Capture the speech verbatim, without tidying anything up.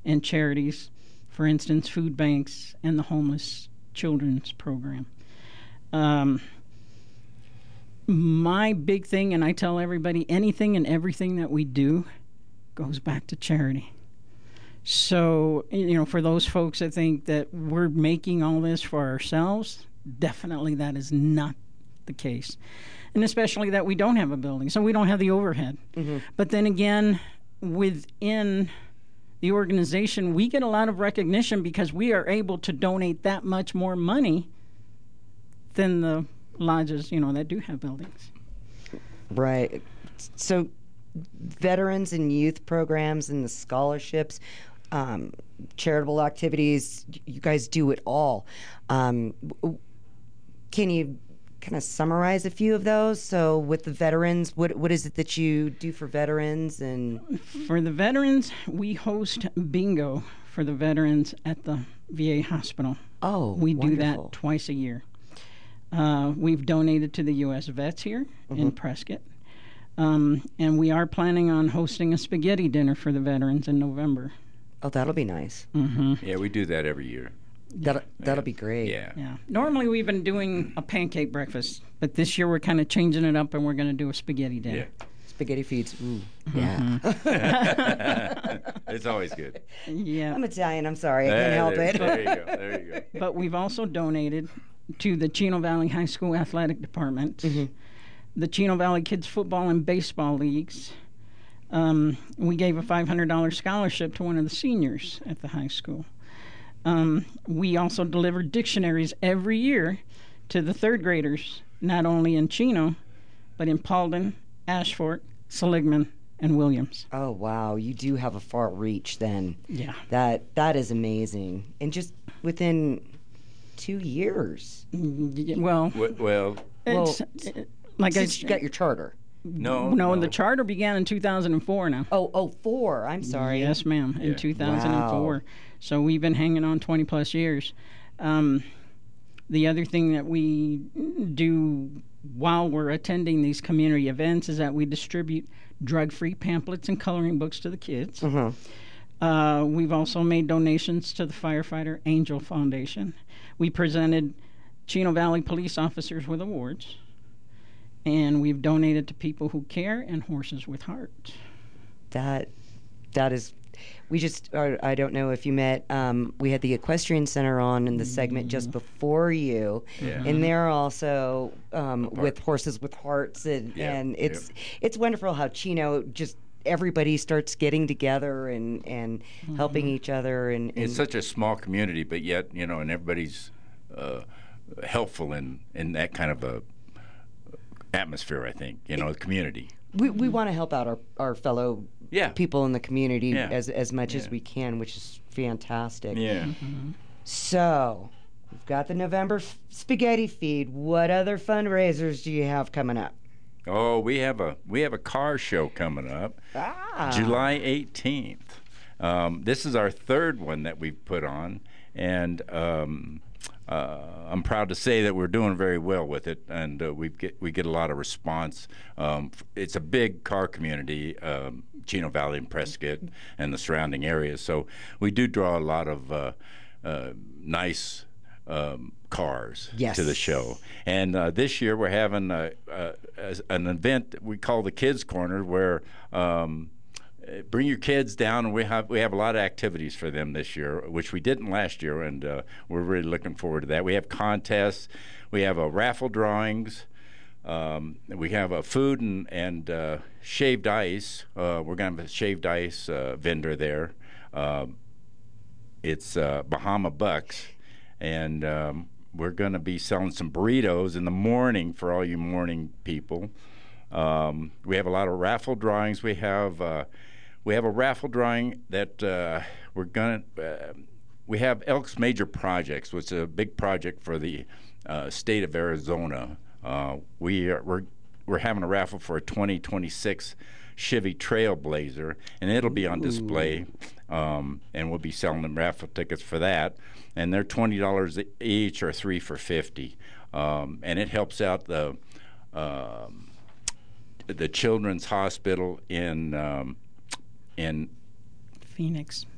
and charities, for instance, food banks and the homeless children's program. Um, my big thing, and I tell everybody, anything and everything that we do goes back to charity. So, you know, for those folks that think that we're making all this for ourselves, definitely that is not the case. And especially that we don't have a building, so we don't have the overhead. Mm-hmm. But then again, within the organization, we get a lot of recognition because we are able to donate that much more money than the lodges, you know, that do have buildings. Right. So veterans and youth programs and the scholarships, um, charitable activities, you guys do it all. Um, can you kind of summarize a few of those? So with the veterans, what what is it that you do for veterans? And for the veterans, we host bingo for the veterans at the V A hospital. Oh, we wonderful. do that twice a year. Uh, we've donated to the U S Vets here mm-hmm. in Prescott. Um, and we are planning on hosting a spaghetti dinner for the veterans in November. Oh, that'll be nice. Mm-hmm. Yeah, we do that every year. That'll, that'll be great. Yeah. Yeah. Normally we've been doing a pancake breakfast, but this year we're kind of changing it up and we're going to do a spaghetti dinner. Yeah. Spaghetti feeds. Ooh. Mm-hmm. Yeah. It's always good. Yeah. I'm Italian. I'm sorry. I There, can't help there, it. There you go. There you go. But we've also donated to the Chino Valley High School Athletic Department, mm-hmm. the Chino Valley Kids Football and Baseball Leagues. Um, we gave a five hundred dollars scholarship to one of the seniors at the high school. Um, we also deliver dictionaries every year to the third graders, not only in Chino, but in Paulden, Ashford, Seligman, and Williams. Oh, wow. You do have a far reach then. Yeah. That That is amazing. And just within two years. Well, well, it's, well it, like since I, you got your charter. No, no, no. The charter began in two thousand four now. Oh, oh, four. I'm sorry. Yes, ma'am, in Yeah. two thousand four. Wow. So we've been hanging on twenty plus years. Um, the other thing that we do while we're attending these community events is that we distribute drug-free pamphlets and coloring books to the kids. Mm-hmm. Uh, we've also made donations to the Firefighter Angel Foundation. We presented Chino Valley police officers with awards. And we've donated to People Who Care and Horses with Heart. That, that is, we just, or I don't know if you met, um, we had the Equestrian Center on in the segment just before you. Yeah. And they're also um, with Horses with Hearts. And, Yeah. and it's Yep. it's wonderful how Chino just, everybody starts getting together and, and mm-hmm. helping each other. And, and it's such a small community, but yet, you know, and everybody's uh, helpful in, in that kind of a atmosphere, I think, you know, the community. We we want to help out our, our fellow Yeah. people in the community Yeah. as as much Yeah. as we can, which is fantastic. Yeah. Mm-hmm. So, we've got the November f- spaghetti feed. What other fundraisers do you have coming up? Oh, we have a we have a car show coming up, Ah. July eighteenth. Um, this is our third one that we've put on, and um, uh, I'm proud to say that we're doing very well with it, and uh, we get we get a lot of response. Um, it's a big car community, um, Chino Valley and Prescott and the surrounding areas, so we do draw a lot of uh, uh, nice um, cars Yes. to the show. And uh, this year we're having a, a, a, an event that we call the Kids Corner, where um, bring your kids down, and we have we have a lot of activities for them this year, which we didn't last year, and uh, we're really looking forward to that. We have contests, we have a raffle drawings, um, we have a food and and uh, shaved ice. Uh, we're going to have a shaved ice uh, vendor there. Uh, it's uh, Bahama Bucks, and um, we're going to be selling some burritos in the morning for all you morning people. Um, we have a lot of raffle drawings. We have uh, we have a raffle drawing that uh, we're gonna. Uh, we have Elks Major Projects, which is a big project for the uh, state of Arizona. Uh, we are, we're we're having a raffle for a twenty twenty-six Chevy Trailblazer, and it'll be on display. Um, and we'll be selling them raffle tickets for that, and they're twenty dollars each, or three for fifty. Um, and it helps out the. Um, the Children's Hospital in um, in Phoenix.